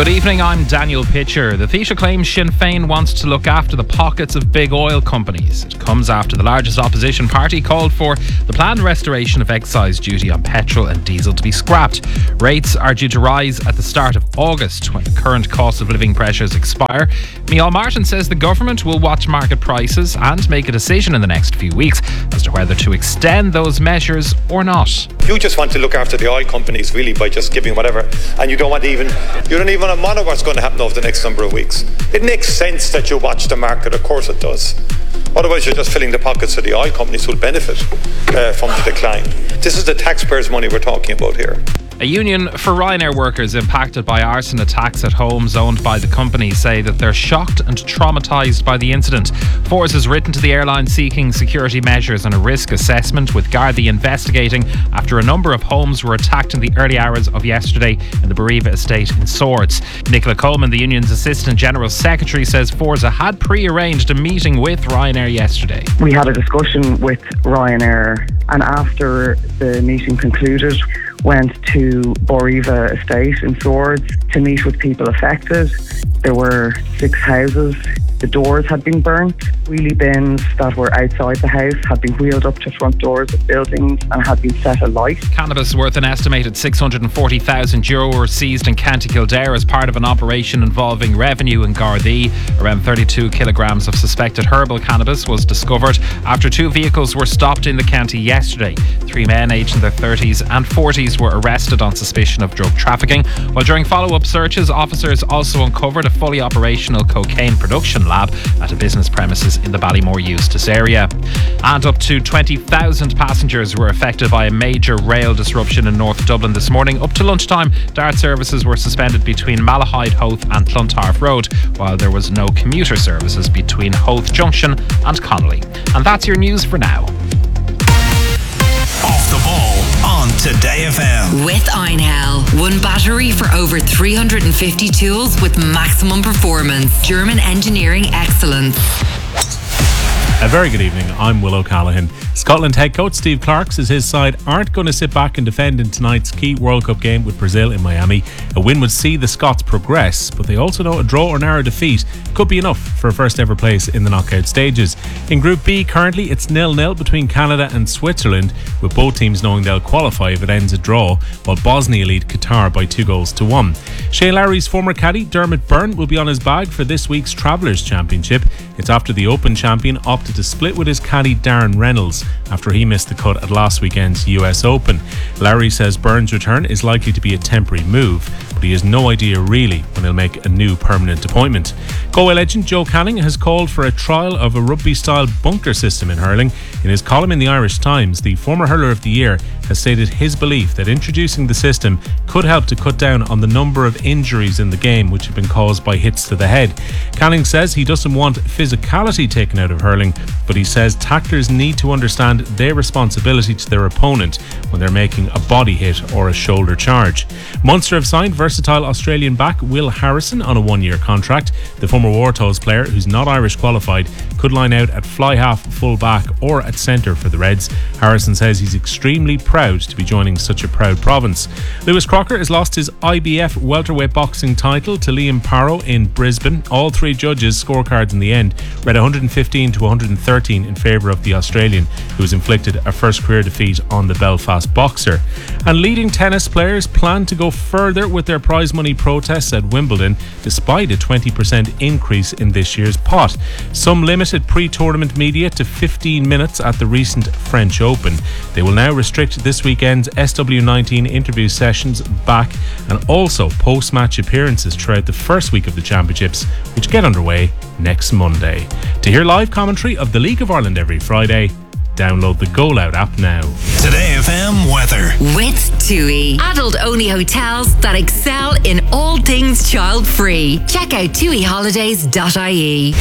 Good evening, I'm Daniel Pitcher. The Taoiseach claims Sinn Féin wants to look after the pockets of big oil companies. It comes after the largest opposition party called for the planned restoration of excise duty on petrol and diesel to be scrapped. Rates are due to rise at the start of August when the current cost of living pressures expire. Micheál Martin says the government will watch market prices and make a decision in the next few weeks as to whether to extend those measures or not. You just want to look after the oil companies really by just giving whatever, and you don't even want to monitor what's going to happen over the next number of weeks. It makes sense that you watch the market, of course it does. Otherwise you're just filling the pockets of the oil companies who will benefit from the decline. This is the taxpayers' money we're talking about here. A union for Ryanair workers impacted by arson attacks at homes owned by the company say that they're shocked and traumatised by the incident. Force has written to the airline seeking security measures and a risk assessment, with Gardaí investigating after a number of homes were attacked in the early hours of yesterday in the Bariva estate in Swords. Nicola Coleman, the union's Assistant General Secretary, says Forza had pre-arranged a meeting with Ryanair yesterday. We had a discussion with Ryanair, and after the meeting concluded, went to Bariva Estate in Swords to meet with people affected. There were 6 houses. The doors had been burnt. Wheelie bins that were outside the house had been wheeled up to front doors of buildings and had been set alight. Cannabis worth an estimated €640,000 were seized in County Kildare as part of an operation involving revenue in Gardaí. Around 32 kilograms of suspected herbal cannabis was discovered after 2 vehicles were stopped in the county yesterday. 3 men aged in their 30s and 40s were arrested on suspicion of drug trafficking, while during follow-up searches, officers also uncovered a fully operational cocaine production lab at a business premises in the Ballymore Eustace area. And up to 20,000 passengers were affected by a major rail disruption in North Dublin this morning. Up to lunchtime, DART services were suspended between Malahide, Howth and Clontarf Road, while there was no commuter services between Howth Junction and Connolly. And that's your news for now. Off the ball on Today FM. With Einhell. One battery for over 350 tools with maximum performance. German engineering excellence. A very good evening, I'm Will O'Callaghan. Scotland head coach Steve Clarke says his side aren't going to sit back and defend in tonight's key World Cup game with Brazil in Miami. A win would see the Scots progress, but they also know a draw or narrow defeat could be enough for a first ever place in the knockout stages. In Group B, currently it's 0-0 between Canada and Switzerland, with both teams knowing they'll qualify if it ends a draw, while Bosnia lead Qatar by 2-1. Shane Lowry's former caddie Dermot Byrne will be on his bag for this week's Travellers' Championship. It's after the Open champion opted to split with his caddie Darren Reynolds after he missed the cut at last weekend's US Open. Lowry says Byrne's return is likely to be a temporary move, but he has no idea really when he'll make a new permanent appointment. Galway legend Joe Canning has called for a trial of a rugby-style bunker system in hurling. In his column in the Irish Times, the former hurler of the year has stated his belief that introducing the system could help to cut down on the number of injuries in the game which have been caused by hits to the head. Canning says he doesn't want physicality taken out of hurling, but he says tacklers need to understand their responsibility to their opponent when they're making a body hit or a shoulder charge. Munster have signed versatile Australian back Will Harrison on a 1-year contract. The former Warthos player, who's not Irish qualified, could line out at fly half, full back or at centre for the Reds. Harrison says he's extremely proud to be joining such a proud province. Lewis Crocker has lost his IBF welterweight boxing title to Liam Parrow in Brisbane. All 3 judges' scorecards in the end read 115 to 113 in favour of the Australian, who was inflicted a first career defeat on the Belfast boxer. And leading tennis players plan to go further with their prize money protests at Wimbledon, despite a 20% increase in this year's pot. Some limited pre-tournament media to 15 minutes at the recent French Open. They will now restrict this weekend's SW19 interview sessions back, and also post-match appearances throughout the first week of the championships, which get underway next Monday. To hear live commentary of the League of Ireland every Friday, download the Go Loud app now. Today FM weather. With TUI. Adult-only hotels that excel in all things child-free. Check out tuiholidays.ie.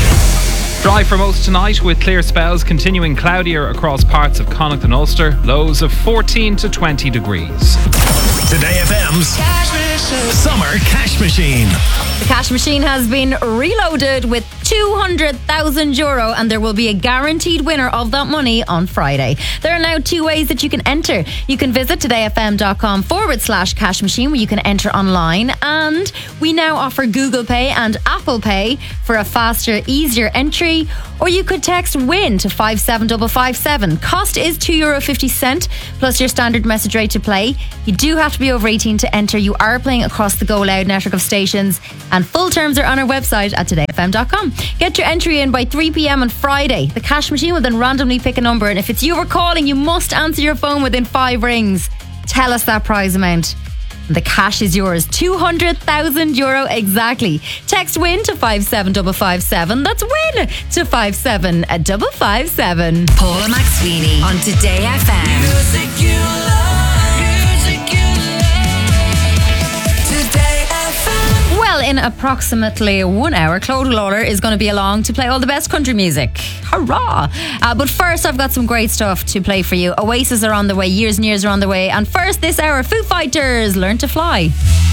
Dry for most tonight, with clear spells continuing cloudier across parts of Connacht and Ulster. Lows of 14 to 20 degrees. Today FM's Summer Cash Machine. The cash machine has been reloaded with €200,000 and there will be a guaranteed winner of that money on Friday. There are now 2 ways that you can enter. You can visit todayfm.com/cash machine where you can enter online, and we now offer Google Pay and Apple Pay for a faster, easier entry, or you could text WIN to 57557. Cost is €2.50 plus your standard message rate to play. You do have to be over 18 to enter. You are playing across the Go Loud network of stations, and full terms are on our website at todayfm.com. Get your entry in by 3 p.m. on Friday. The cash machine will then randomly pick a number, and if it's you we're calling, you must answer your phone within 5 rings. Tell us that prize amount. The cash is yours. €200,000 exactly. Text WIN to 57557. That's WIN to 57557. Paula McSweeney on Today FM. Music you love. Music you love. Today FM. Well, in approximately 1 hour, Claude Lawler is going to be along to play all the best country music. Hurrah! But first, I've got some great stuff to play for you. Oasis are on the way, Years and Years are on the way. And first this hour, Foo Fighters, Learn to Fly.